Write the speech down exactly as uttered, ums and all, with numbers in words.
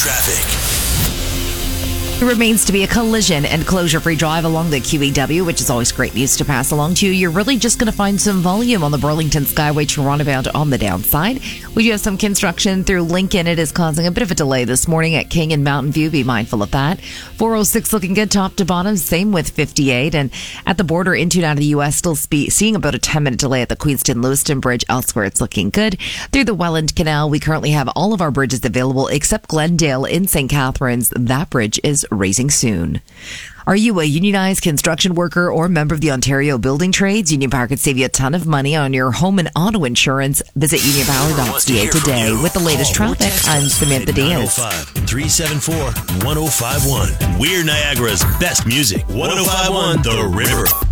Traffic. It remains to be a collision and closure-free drive along the Q E W, which is always great news to pass along to you. You're really just going to find some volume on the Burlington Skyway Toronto-bound on the downside. We do have some construction through Lincoln. It is causing a bit of a delay this morning at King and Mountain View. Be mindful of that. four oh six looking good top to bottom. Same with fifty-eight. And at the border into and out of the U S, still spe- seeing about a ten-minute delay at the Queenston-Lewiston Bridge. Elsewhere, it's looking good. Through the Welland Canal, we currently have all of our bridges available except Glendale in Saint Catharines. That bridge is raising soon. Are you a unionized construction worker or member of the Ontario Building Trades? Union Power could save you a ton of money on your home and auto insurance. Visit union power dot c a today. With the latest traffic, I'm Samantha Diaz. nine oh five, three seven four, one oh five one. We're Niagara's best music. one oh five one The River.